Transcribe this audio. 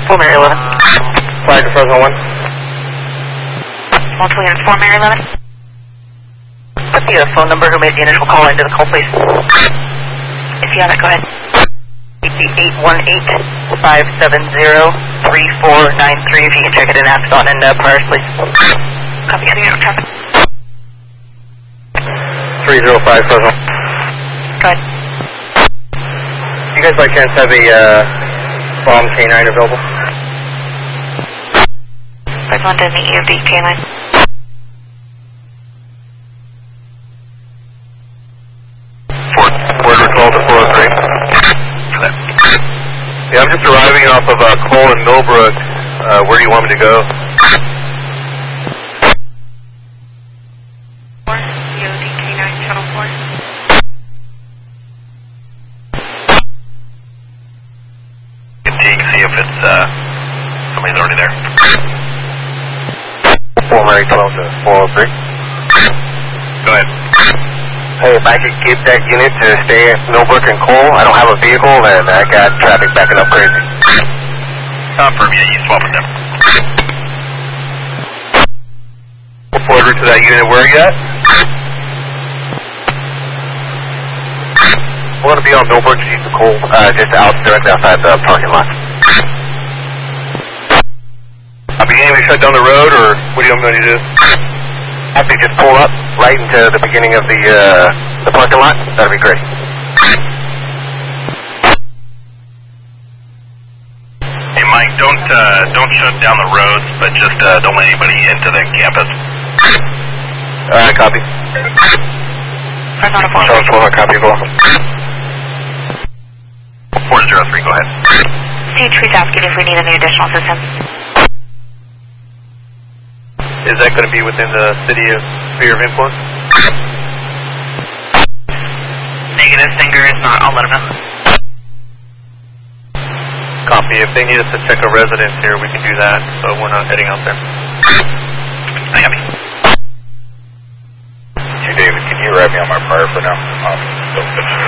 4 Mary 11. Flag to Fresno 1. Multiple units, 4 Mary 11. Put the phone number who made the initial call into the call, please. If you have it, go ahead. 818-570-3493. If you can check it in Ascot and Paris, please. Copy, heading out of traffic. 305 Fresno. Go ahead. You guys by chance have a bomb K9 available? I'd want an EOD K9. Word recall to 403. Yeah, I'm just arriving off of Cole and Millbrook. Where do you want me to go? EOD K9, Channel 4. See if it's somebody's already there. 4 Mary 12 to 403. Go ahead. Hey, if I could get that unit to stay at Millbrook and Cole, I don't have a vehicle and I got traffic backing up crazy. Confirm, yeah, you swap with them. Forward to that unit, where are you at? I want to be on Millbrook Street and Cole, just directly outside the parking lot. I'm beginning to shut down the road, or what do you want me to do? I think just pull up right into the beginning of the parking lot. That'd be great. Hey, Mike, don't shut down the roads, but just don't let anybody into the campus. All right, copy. Charles 4, copy, go. 403, go ahead. CH3's asking if we need any additional assistance. Is that going to be within the city of sphere of influence? Negative, finger is not. I'll let them know. Copy. If they need us to check a residence here, we can do that, so we're not heading out there. Copy. Hey, David, can you wrap me on my prayer for now?